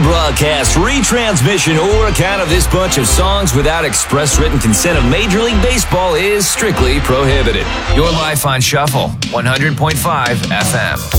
rebroadcast, retransmission, or account of this bunch of songs without express written consent of Major League Baseball is strictly prohibited. Your life on Shuffle, 100.5 FM.